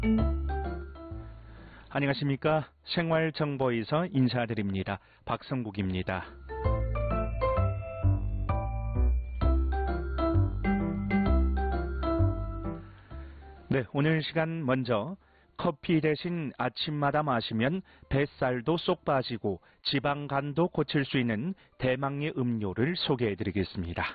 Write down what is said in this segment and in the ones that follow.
안녕하십니까. 생활정보에서 인사드립니다. 박성국입니다. 네, 오늘 시간 먼저 커피 대신 아침마다 마시면 뱃살도 쏙 빠지고 지방간도 고칠 수 있는 대망의 음료를 소개해드리겠습니다.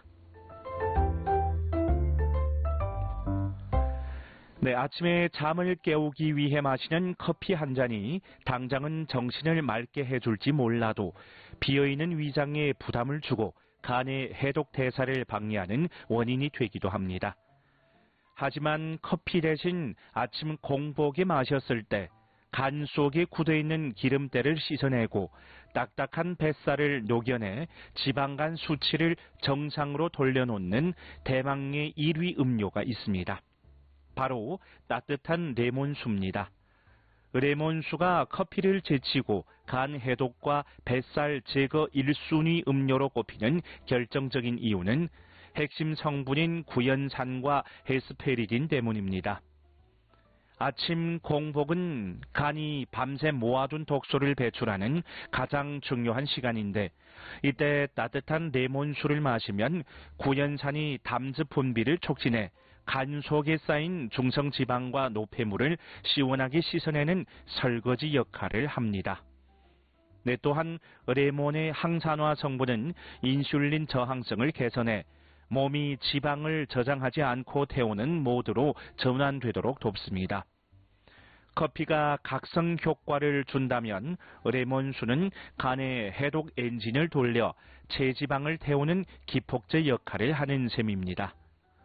네, 아침에 잠을 깨우기 위해 마시는 커피 한 잔이 당장은 정신을 맑게 해줄지 몰라도 비어있는 위장에 부담을 주고 간의 해독 대사를 방해하는 원인이 되기도 합니다. 하지만 커피 대신 아침 공복에 마셨을 때 간 속에 굳어있는 기름때를 씻어내고 딱딱한 뱃살을 녹여내 지방간 수치를 정상으로 돌려놓는 대망의 1위 음료가 있습니다. 바로 따뜻한 레몬수입니다. 레몬수가 커피를 제치고 간 해독과 뱃살 제거 1순위 음료로 꼽히는 결정적인 이유는 핵심 성분인 구연산과 헤스페리딘 때문입니다. 아침 공복은 간이 밤새 모아둔 독소를 배출하는 가장 중요한 시간인데 이때 따뜻한 레몬수를 마시면 구연산이 담즙 분비를 촉진해 간 속에 쌓인 중성지방과 노폐물을 시원하게 씻어내는 설거지 역할을 합니다. 네, 또한 레몬의 항산화 성분은 인슐린 저항성을 개선해 몸이 지방을 저장하지 않고 태우는 모드로 전환되도록 돕습니다. 커피가 각성 효과를 준다면 레몬수는 간의 해독 엔진을 돌려 체지방을 태우는 기폭제 역할을 하는 셈입니다.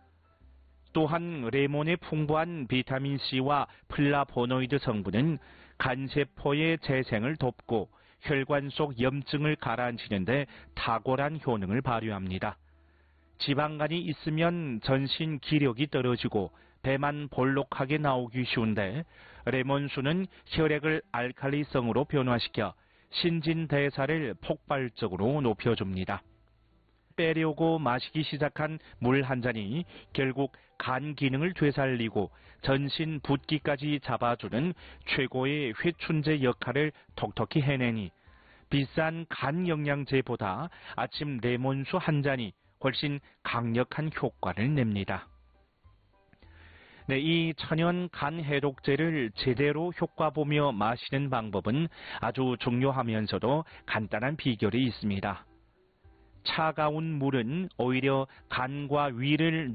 또한 레몬의 풍부한 비타민C와 플라보노이드 성분은 간세포의 재생을 돕고 혈관 속 염증을 가라앉히는 데 탁월한 효능을 발휘합니다. 지방간이 있으면 전신 기력이 떨어지고 배만 볼록하게 나오기 쉬운데 레몬수는 혈액을 알칼리성으로 변화시켜 신진대사를 폭발적으로 높여줍니다. 빼려고 마시기 시작한 물 한 잔이 결국 간 기능을 되살리고 전신 붓기까지 잡아주는 최고의 회춘제 역할을 톡톡히 해내니 비싼 간 영양제보다 아침 레몬수 한 잔이 훨씬 강력한 효과를 냅니다. 네, 이 천연 간 해독제를 제대로 효과 보며 마시는 방법은 아주 중요하면서도 간단한 비결이 있습니다. 차가운 물은 오히려 간과 위를